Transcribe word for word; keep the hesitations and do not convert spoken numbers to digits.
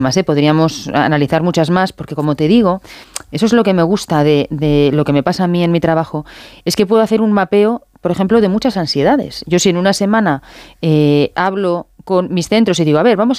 más, ¿eh? Podríamos analizar muchas más, porque como te digo, eso es lo que me gusta de, de lo que me pasa a mí en mi trabajo, es que puedo hacer un mapeo, por ejemplo, de muchas ansiedades. Yo si en una semana eh, hablo con mis centros y digo, a ver, vamos